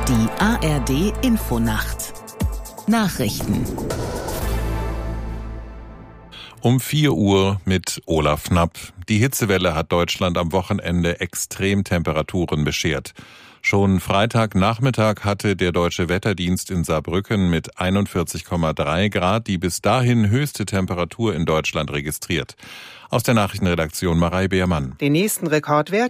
Die ARD Infonacht Nachrichten Um 4 Uhr mit Olaf Knapp. Die Hitzewelle hat Deutschland am Wochenende Extremtemperaturen beschert. Schon Freitagnachmittag hatte der Deutsche Wetterdienst in Saarbrücken mit 41,3 Grad die bis dahin höchste Temperatur in Deutschland registriert. Aus der Nachrichtenredaktion Marei Beermann. Den nächsten Rekordwert